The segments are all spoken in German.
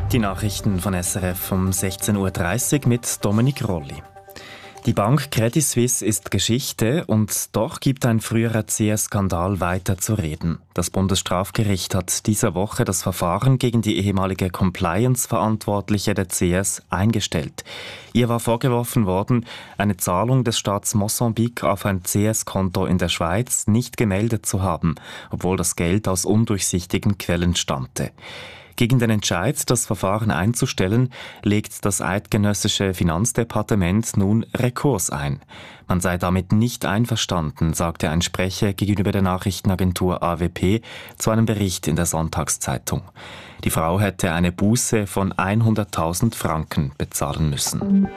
Die Nachrichten von SRF um 16.30 Uhr mit Dominik Rolli. Die Bank Credit Suisse ist Geschichte und doch gibt ein früherer CS-Skandal weiter zu reden. Das Bundesstrafgericht hat dieser Woche das Verfahren gegen die ehemalige Compliance-Verantwortliche der CS eingestellt. Ihr war vorgeworfen worden, eine Zahlung des Staats Mosambik auf ein CS-Konto in der Schweiz nicht gemeldet zu haben, obwohl das Geld aus undurchsichtigen Quellen stammte. Gegen den Entscheid, das Verfahren einzustellen, legt das eidgenössische Finanzdepartement nun Rekurs ein. Man sei damit nicht einverstanden, sagte ein Sprecher gegenüber der Nachrichtenagentur AWP zu einem Bericht in der Sonntagszeitung. Die Frau hätte eine Buße von 100.000 Franken bezahlen müssen.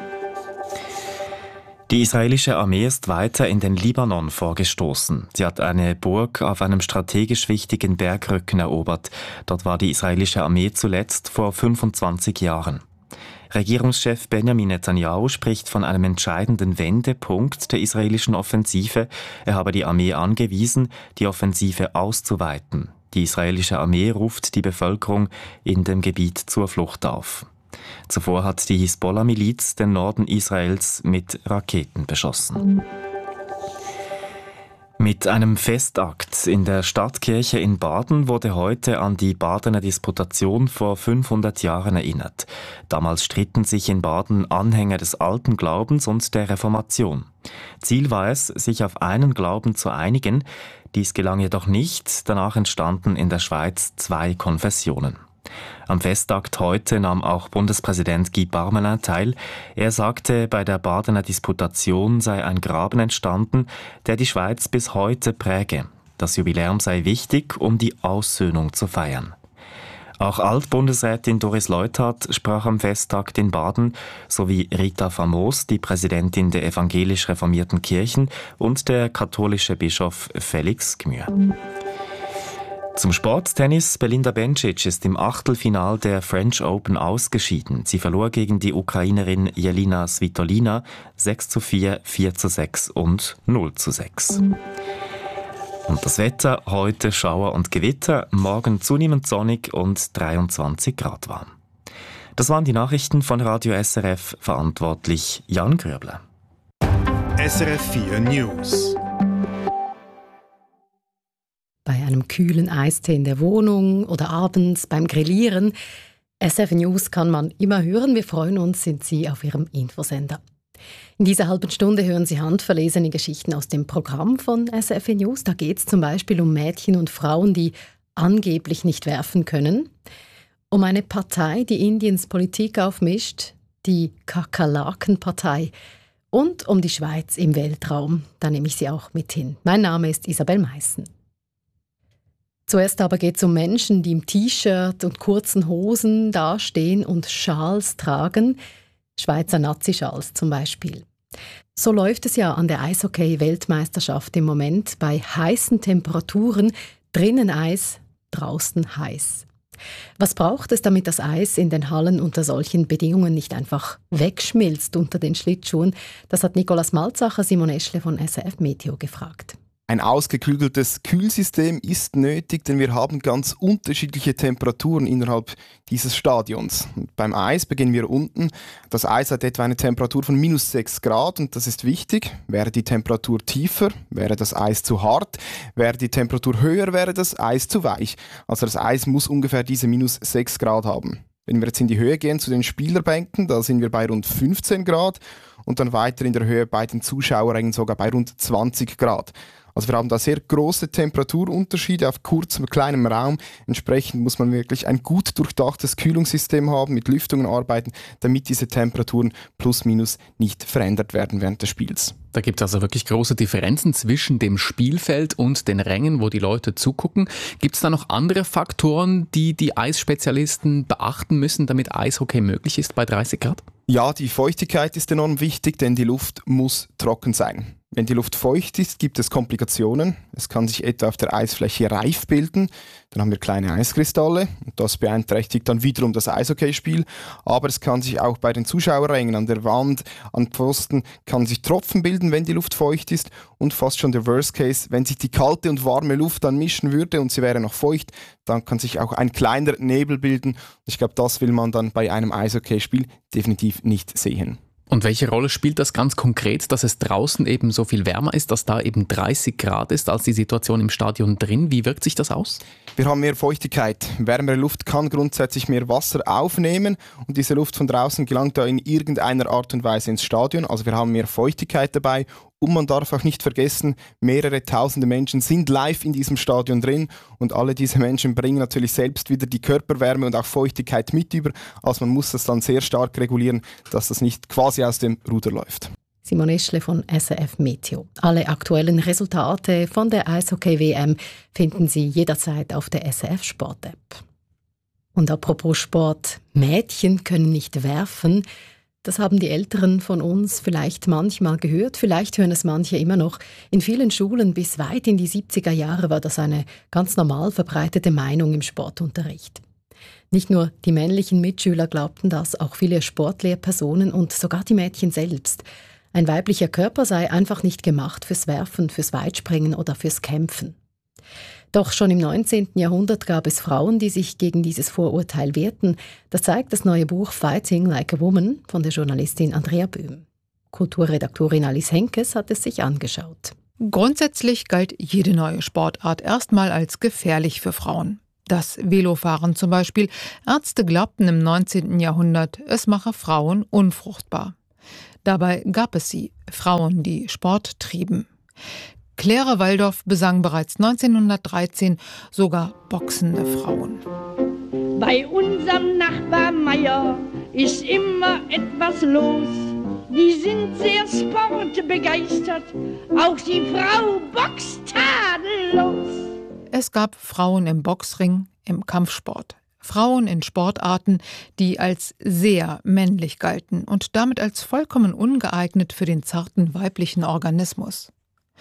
Die israelische Armee ist weiter in den Libanon vorgestoßen. Sie hat eine Burg auf einem strategisch wichtigen Bergrücken erobert. Dort war die israelische Armee zuletzt vor 25 Jahren. Regierungschef Benjamin Netanyahu spricht von einem entscheidenden Wendepunkt der israelischen Offensive. Er habe die Armee angewiesen, die Offensive auszuweiten. Die israelische Armee ruft die Bevölkerung in dem Gebiet zur Flucht auf. Zuvor hat die Hisbollah-Miliz den Norden Israels mit Raketen beschossen. Mit einem Festakt in der Stadtkirche in Baden wurde heute an die Badener Disputation vor 500 Jahren erinnert. Damals stritten sich in Baden Anhänger des alten Glaubens und der Reformation. Ziel war es, sich auf einen Glauben zu einigen. Dies gelang jedoch nicht. Danach entstanden in der Schweiz 2 Konfessionen. Am Festakt heute nahm auch Bundespräsident Guy Parmelin teil. Er sagte, bei der Badener Disputation sei ein Graben entstanden, der die Schweiz bis heute präge. Das Jubiläum sei wichtig, um die Aussöhnung zu feiern. Auch Altbundesrätin Doris Leuthard sprach am Festtag in Baden, sowie Rita Famos, die Präsidentin der evangelisch reformierten Kirchen, und der katholische Bischof Felix Gmür. Zum Sporttennis. Belinda Bencic ist im Achtelfinal der French Open ausgeschieden. Sie verlor gegen die Ukrainerin Jelena Svitolina 6:4, 4:6 und 0:6. Und das Wetter: heute Schauer und Gewitter, morgen zunehmend sonnig und 23 Grad warm. Das waren die Nachrichten von Radio SRF, verantwortlich Jan Gröbler. SRF 4 News. Bei einem kühlen Eistee in der Wohnung oder abends beim Grillieren. SRF News kann man immer hören. Wir freuen uns, sind Sie auf Ihrem Infosender. In dieser halben Stunde hören Sie handverlesene Geschichten aus dem Programm von SRF News. Da geht es zum Beispiel um Mädchen und Frauen, die angeblich nicht werfen können. Um eine Partei, die Indiens Politik aufmischt, die Kakerlakenpartei. Und um die Schweiz im Weltraum. Da nehme ich Sie auch mit hin. Mein Name ist Isabel Meissen. Zuerst aber geht es um Menschen, die im T-Shirt und kurzen Hosen dastehen und Schals tragen. Schweizer Nazi-Schals zum Beispiel. So läuft es ja an der Eishockey-Weltmeisterschaft im Moment bei heißen Temperaturen. Drinnen Eis, draußen heiß. Was braucht es, damit das Eis in den Hallen unter solchen Bedingungen nicht einfach wegschmilzt unter den Schlittschuhen? Das hat Nicolas Malzacher Simon Eschle von SRF Meteo gefragt. Ein ausgeklügeltes Kühlsystem ist nötig, denn wir haben ganz unterschiedliche Temperaturen innerhalb dieses Stadions. Und beim Eis beginnen wir unten. Das Eis hat etwa eine Temperatur von -6 Grad und das ist wichtig. Wäre die Temperatur tiefer, wäre das Eis zu hart. Wäre die Temperatur höher, wäre das Eis zu weich. Also das Eis muss ungefähr diese -6 Grad haben. Wenn wir jetzt in die Höhe gehen zu den Spielerbänken, da sind wir bei rund 15 Grad und dann weiter in der Höhe bei den Zuschauerrängen sogar bei rund 20 Grad. Also wir haben da sehr große Temperaturunterschiede auf kurzem, kleinem Raum. Entsprechend muss man wirklich ein gut durchdachtes Kühlungssystem haben, mit Lüftungen arbeiten, damit diese Temperaturen plus minus nicht verändert werden während des Spiels. Da gibt es also wirklich große Differenzen zwischen dem Spielfeld und den Rängen, wo die Leute zugucken. Gibt es da noch andere Faktoren, die die Eisspezialisten beachten müssen, damit Eishockey möglich ist bei 30 Grad? Ja, die Feuchtigkeit ist enorm wichtig, denn die Luft muss trocken sein. Wenn die Luft feucht ist, gibt es Komplikationen. Es kann sich etwa auf der Eisfläche Reif bilden. Dann haben wir kleine Eiskristalle und das beeinträchtigt dann wiederum das Eishockeyspiel. Aber es kann sich auch bei den Zuschauerrängen an der Wand, an Pfosten, kann sich Tropfen bilden, wenn die Luft feucht ist. Und fast schon der Worst Case, wenn sich die kalte und warme Luft dann mischen würde und sie wäre noch feucht, dann kann sich auch ein kleiner Nebel bilden. Ich glaube, das will man dann bei einem Eishockeyspiel definitiv nicht sehen. Und welche Rolle spielt das ganz konkret, dass es draußen eben so viel wärmer ist, dass da eben 30 Grad ist als die Situation im Stadion drin? Wie wirkt sich das aus? Wir haben mehr Feuchtigkeit. Wärmere Luft kann grundsätzlich mehr Wasser aufnehmen und diese Luft von draußen gelangt da in irgendeiner Art und Weise ins Stadion. Also wir haben mehr Feuchtigkeit dabei. Und man darf auch nicht vergessen, mehrere tausende Menschen sind live in diesem Stadion drin und alle diese Menschen bringen natürlich selbst wieder die Körperwärme und auch Feuchtigkeit mit über. Also man muss das dann sehr stark regulieren, dass das nicht quasi aus dem Ruder läuft. Simon Eschle von SRF Meteo. Alle aktuellen Resultate von der Eishockey-WM finden Sie jederzeit auf der SRF Sport-App. Und apropos Sport, Mädchen können nicht werfen. Das haben die Älteren von uns vielleicht manchmal gehört, vielleicht hören es manche immer noch. In vielen Schulen bis weit in die 70er Jahre war das eine ganz normal verbreitete Meinung im Sportunterricht. Nicht nur die männlichen Mitschüler glaubten das, auch viele Sportlehrpersonen und sogar die Mädchen selbst. Ein weiblicher Körper sei einfach nicht gemacht fürs Werfen, fürs Weitspringen oder fürs Kämpfen. Doch schon im 19. Jahrhundert gab es Frauen, die sich gegen dieses Vorurteil wehrten. Das zeigt das neue Buch Fighting Like a Woman von der Journalistin Andrea Böhm. Kulturredaktorin Alice Henkes hat es sich angeschaut. Grundsätzlich galt jede neue Sportart erstmal als gefährlich für Frauen. Das Velofahren zum Beispiel. Ärzte glaubten im 19. Jahrhundert, es mache Frauen unfruchtbar. Dabei gab es sie, Frauen, die Sport trieben. Claire Walldorf besang bereits 1913 sogar boxende Frauen. Bei unserem Nachbar Meier ist immer etwas los. Die sind sehr sportbegeistert, auch die Frau boxt tadellos. Es gab Frauen im Boxring, im Kampfsport. Frauen in Sportarten, die als sehr männlich galten und damit als vollkommen ungeeignet für den zarten weiblichen Organismus.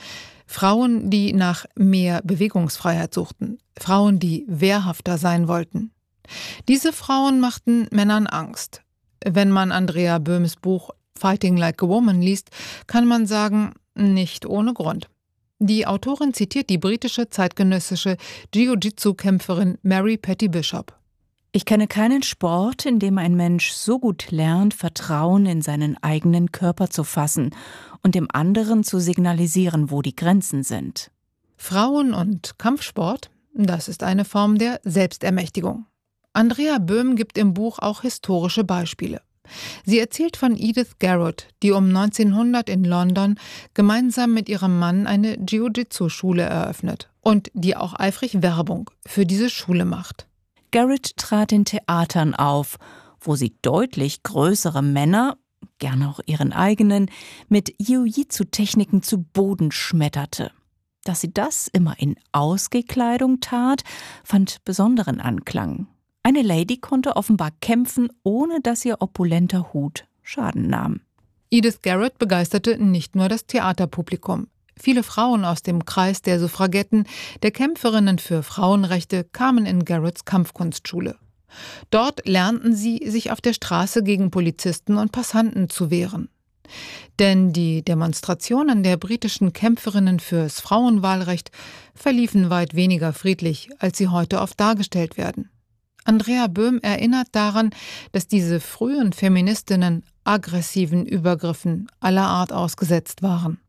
Frauen, die nach mehr Bewegungsfreiheit suchten. Frauen, die wehrhafter sein wollten. Diese Frauen machten Männern Angst. Wenn man Andrea Böhms Buch Fighting Like a Woman liest, kann man sagen, nicht ohne Grund. Die Autorin zitiert die britische zeitgenössische Jiu-Jitsu-Kämpferin Mary Patty Bishop. Ich kenne keinen Sport, in dem ein Mensch so gut lernt, Vertrauen in seinen eigenen Körper zu fassen und dem anderen zu signalisieren, wo die Grenzen sind. Frauen- und Kampfsport, das ist eine Form der Selbstermächtigung. Andrea Böhm gibt im Buch auch historische Beispiele. Sie erzählt von Edith Garrett, die um 1900 in London gemeinsam mit ihrem Mann eine Jiu-Jitsu-Schule eröffnet und die auch eifrig Werbung für diese Schule macht. Garrett trat in Theatern auf, wo sie deutlich größere Männer, gerne auch ihren eigenen, mit Jiu-Jitsu-Techniken zu Boden schmetterte. Dass sie das immer in Ausgekleidung tat, fand besonderen Anklang. Eine Lady konnte offenbar kämpfen, ohne dass ihr opulenter Hut Schaden nahm. Edith Garrett begeisterte nicht nur das Theaterpublikum. Viele Frauen aus dem Kreis der Suffragetten, der Kämpferinnen für Frauenrechte, kamen in Garretts Kampfkunstschule. Dort lernten sie, sich auf der Straße gegen Polizisten und Passanten zu wehren. Denn die Demonstrationen der britischen Kämpferinnen fürs Frauenwahlrecht verliefen weit weniger friedlich, als sie heute oft dargestellt werden. Andrea Böhm erinnert daran, dass diese frühen Feministinnen aggressiven Übergriffen aller Art ausgesetzt waren.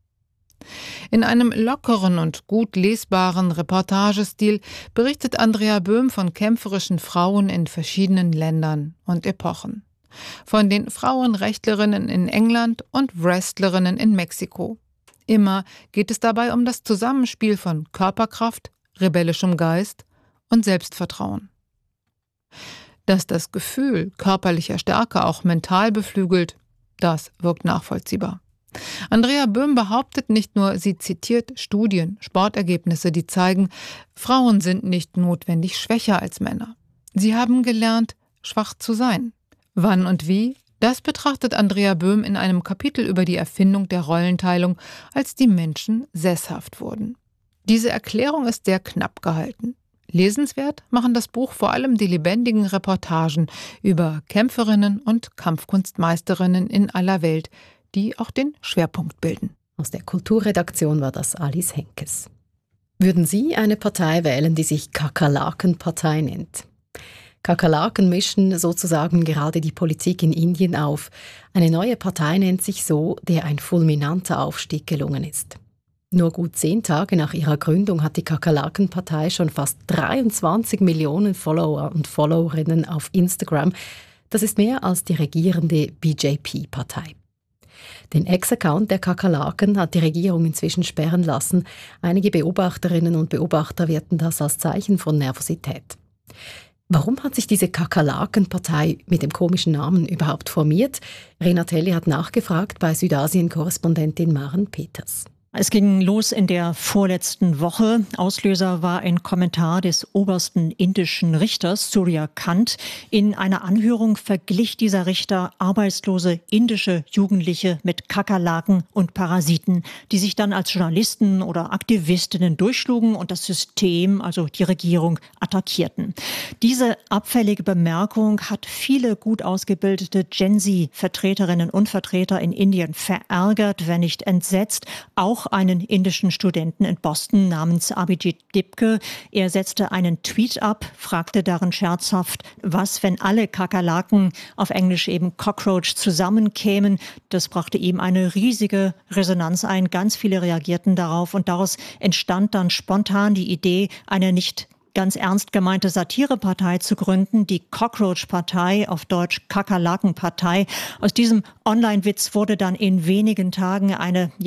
In einem lockeren und gut lesbaren Reportagestil berichtet Andrea Böhm von kämpferischen Frauen in verschiedenen Ländern und Epochen. Von den Frauenrechtlerinnen in England und Wrestlerinnen in Mexiko. Immer geht es dabei um das Zusammenspiel von Körperkraft, rebellischem Geist und Selbstvertrauen. Dass das Gefühl körperlicher Stärke auch mental beflügelt, das wirkt nachvollziehbar. Andrea Böhm behauptet nicht nur, sie zitiert Studien, Sportergebnisse, die zeigen, Frauen sind nicht notwendig schwächer als Männer. Sie haben gelernt, schwach zu sein. Wann und wie, Das betrachtet Andrea Böhm in einem Kapitel über die Erfindung der Rollenteilung, als die Menschen sesshaft wurden. Diese Erklärung ist sehr knapp gehalten. Lesenswert machen das Buch vor allem die lebendigen Reportagen über Kämpferinnen und Kampfkunstmeisterinnen in aller Welt, die auch den Schwerpunkt bilden. Aus der Kulturredaktion war das Alice Henkes. Würden Sie eine Partei wählen, die sich Kakerlaken-Partei nennt? Kakerlaken mischen sozusagen gerade die Politik in Indien auf. Eine neue Partei nennt sich so, der ein fulminanter Aufstieg gelungen ist. Nur gut 10 Tage nach ihrer Gründung hat die Kakerlaken-Partei schon fast 23 Millionen Follower und Followerinnen auf Instagram. Das ist mehr als die regierende BJP-Partei. Den Ex-Account der Kakerlaken hat die Regierung inzwischen sperren lassen. Einige Beobachterinnen und Beobachter werten das als Zeichen von Nervosität. Warum hat sich diese Kakerlaken-Partei mit dem komischen Namen überhaupt formiert? Renatelli hat nachgefragt bei Südasien-Korrespondentin Maren Peters. Es ging los in der vorletzten Woche. Auslöser war ein Kommentar des obersten indischen Richters Surya Kant. In einer Anhörung verglich dieser Richter arbeitslose indische Jugendliche mit Kakerlaken und Parasiten, die sich dann als Journalisten oder Aktivistinnen durchschlugen und das System, also die Regierung, attackierten. Diese abfällige Bemerkung hat viele gut ausgebildete Gen-Z-Vertreterinnen und Vertreter in Indien verärgert, wenn nicht entsetzt. Auch einen indischen Studenten in Boston namens Abhijit Dipke. Er setzte einen Tweet ab, fragte darin scherzhaft, was, wenn alle Kakerlaken, auf Englisch eben Cockroach, zusammenkämen. Das brachte ihm eine riesige Resonanz ein. Ganz viele reagierten darauf und daraus entstand dann spontan die Idee, eine nicht ganz ernst gemeinte Satirepartei zu gründen, die Cockroach-Partei, auf Deutsch Kakerlaken-Partei. Aus diesem Online-Witz wurde dann in wenigen Tagen eine